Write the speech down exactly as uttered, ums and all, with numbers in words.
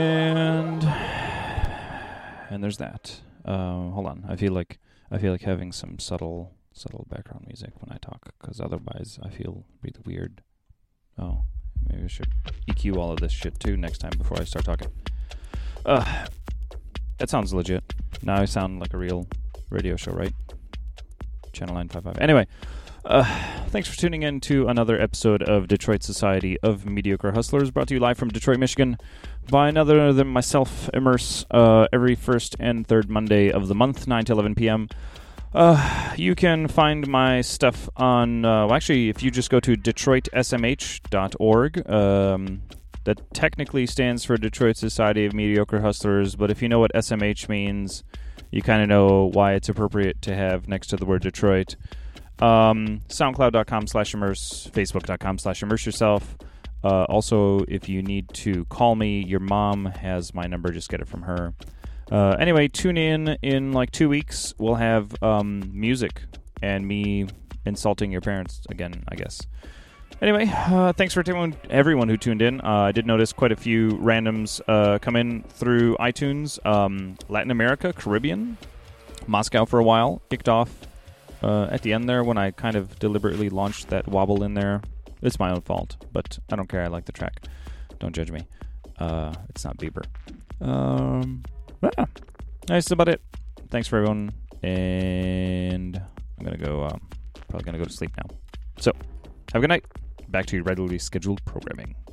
And and there's that. Uh, hold on. I feel like I feel like having some subtle subtle background music when I talk, because otherwise I feel really weird. Oh, maybe I should E Q all of this shit too next time before I start talking. Uh, that sounds legit. Now I sound like a real radio show, right? Channel nine fifty-five. Anyway, uh, thanks for tuning in to another episode of Detroit Society of Mediocre Hustlers, brought to you live from Detroit, Michigan, by none other than myself, Immerse, uh, every first and third Monday of the month, nine to eleven p.m. Uh, you can find my stuff on, uh, well, actually, if you just go to detroit s m h dot org, um, that technically stands for Detroit Society of Mediocre Hustlers, but if you know what S M H means, you kind of know why it's appropriate to have next to the word Detroit. Um, SoundCloud.com slash immerse, Facebook.com slash immerse yourself. Uh, also, if you need to call me, your mom has my number, just get it from her. Uh, anyway, tune in in like two weeks. We'll have um, music and me insulting your parents again, I guess. Anyway, uh, thanks for everyone, everyone who tuned in. Uh, I did notice quite a few randoms uh, come in through iTunes. Um, Latin America, Caribbean, Moscow for a while, kicked off uh, at the end there when I kind of deliberately launched that wobble in there. It's my own fault, but I don't care. I like the track. Don't judge me. Uh, it's not Bieber. Um, yeah, that's about it. Thanks for everyone, and I'm gonna go. Uh, probably gonna go to sleep now. So, have a good night. Back to your regularly scheduled programming.